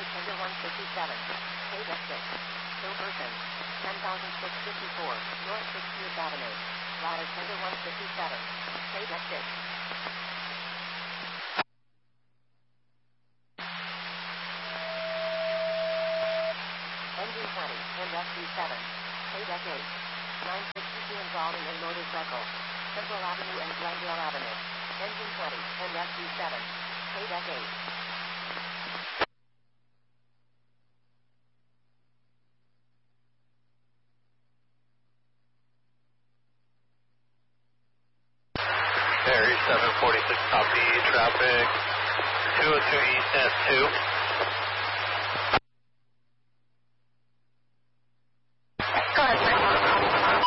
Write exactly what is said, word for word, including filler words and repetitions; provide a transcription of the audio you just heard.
Tender one fifty-seven. Page F six. Hilberton. ten thousand six hundred fifty-four. North sixtieth Avenue. Ladder Tender one fifty-seven. Page F six. Engine twenty. And F D seven. Page F eight. nine sixty-two and Raleigh and Motorcycle. Central Avenue and Glendale Avenue. Engine twenty. And F D seven. Page F eight. Ferry seven forty-six copy, traffic two oh two East S two.